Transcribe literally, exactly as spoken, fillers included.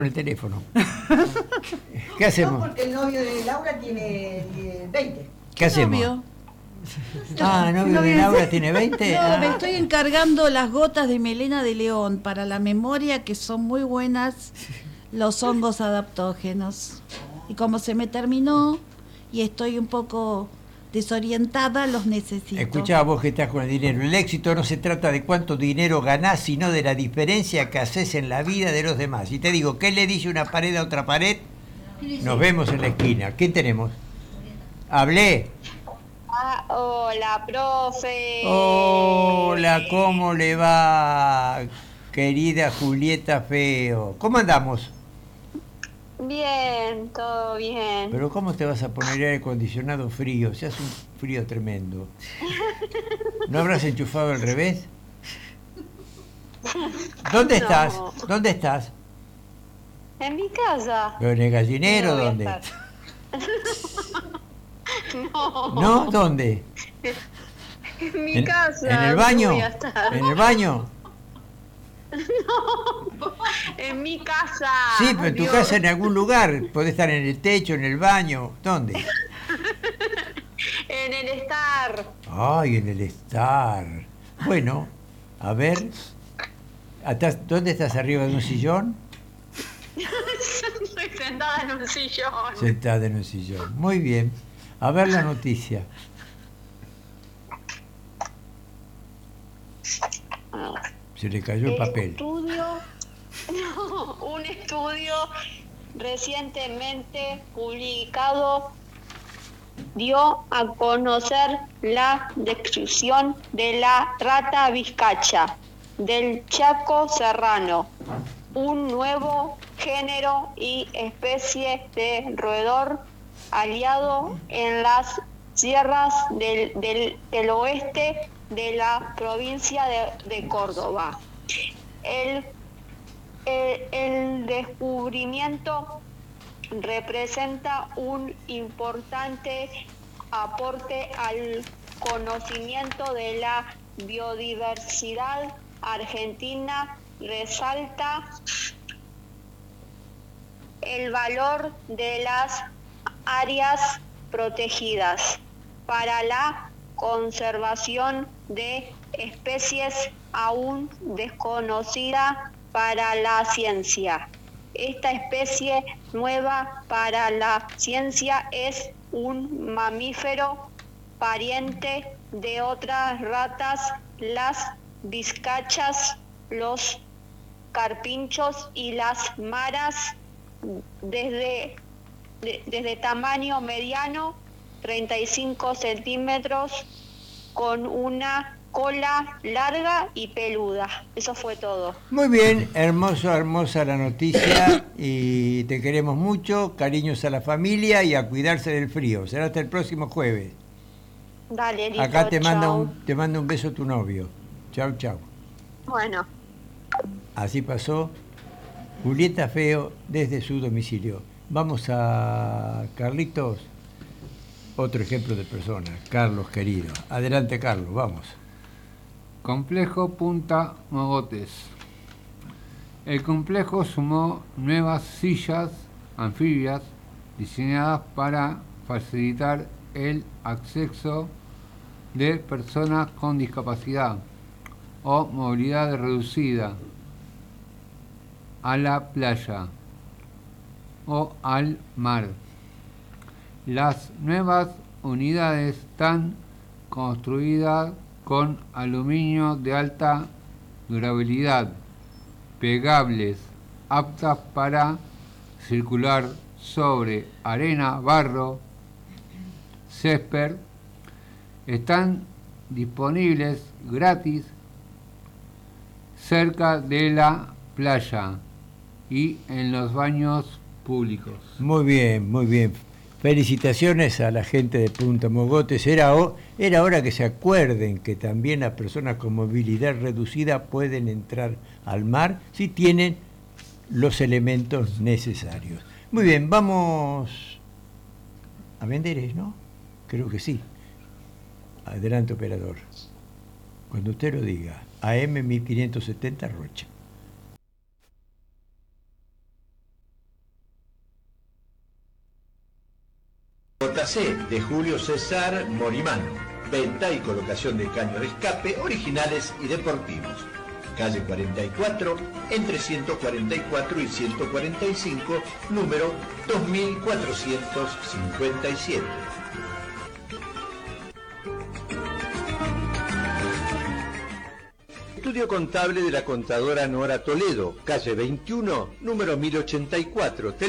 el teléfono. ¿Qué No, hacemos? porque el novio de Laura tiene eh, veinte. ¿Qué hacemos? Novio. Ah, ¿el novio de Laura tiene veinte? No, Ah. me estoy encargando las gotas de melena de león para la memoria, que son muy buenas los hongos adaptógenos. Y como se me terminó y estoy un poco desorientada, los necesito. Escuchá, vos que estás con el dinero. El éxito no se trata de cuánto dinero ganás, sino de la diferencia que haces en la vida de los demás. Y te digo, ¿qué le dice una pared a otra pared? Nos vemos en la esquina. ¿Quién tenemos? Hablé. Ah, hola, profe. Hola, ¿cómo le va, querida Julieta Feo? ¿Cómo andamos? Bien, todo bien. Pero ¿cómo te vas a poner aire acondicionado frío? Se hace un frío tremendo. ¿No habrás enchufado al revés? ¿Dónde No. estás? ¿Dónde estás? En mi casa. ¿Pero en el gallinero No voy a dónde? estar. No. ¿No? ¿Dónde? En mi ¿En, casa. ¿En el no baño? voy a estar. ¿En el baño? En mi casa. Sí, pero en tu Dios. casa en algún lugar. Podés estar en el techo, en el baño. ¿Dónde? En el estar. Ay, en el estar. Bueno, a ver. Atrás- ¿Dónde estás? ¿Arriba de un sillón? Estoy sentada en un sillón. Sentada en un sillón. Muy bien. A ver la noticia. Se le cayó el papel. Estudio, no, un estudio recientemente publicado dio a conocer la descripción de la rata vizcacha del Chaco serrano, un nuevo género y especie de roedor aliado en las sierras del, del, del oeste de la provincia de, de Córdoba. El, el, el descubrimiento representa un importante aporte al conocimiento de la biodiversidad argentina, resalta el valor de las áreas protegidas para la conservación de especies aún desconocidas para la ciencia. Esta especie nueva para la ciencia es un mamífero pariente de otras ratas, las vizcachas, los carpinchos y las maras, desde, de, desde tamaño mediano, treinta y cinco centímetros, con una cola larga y peluda. Eso fue todo. Muy bien, hermoso, hermosa la noticia y te queremos mucho, cariños a la familia y a cuidarse del frío. Será hasta el próximo jueves. Dale, listo, Acá te manda chau. un, te manda un beso tu novio. Chau, chau. Bueno. Así pasó Julieta Feo desde su domicilio. Vamos a Carlitos, otro ejemplo de persona, Carlos querido. Adelante, Carlos, vamos. Complejo Punta Mogotes. El complejo sumó nuevas sillas anfibias diseñadas para facilitar el acceso de personas con discapacidad o movilidad reducida a la playa o al mar. Las nuevas unidades están construidas con aluminio de alta durabilidad, plegables, aptas para circular sobre arena, barro, césped. Están disponibles gratis cerca de la playa y en los baños públicos. Muy bien, muy bien. Felicitaciones a la gente de Punta Mogotes. Era, ho- era hora que se acuerden que también las personas con movilidad reducida pueden entrar al mar si tienen los elementos necesarios. Muy bien, vamos a Menderes, ¿no? Creo que sí. Adelante, operador. Cuando usted lo diga. A M mil quinientos setenta Rocha. J C de Julio César Morimano. Venta y colocación de caños de escape originales y deportivos. Calle cuarenta y cuatro, entre ciento cuarenta y cuatro y ciento cuarenta y cinco, número dos mil cuatrocientos cincuenta y siete. Estudio contable de la contadora Nora Toledo, calle veintiuno, número mil ochenta y cuatro.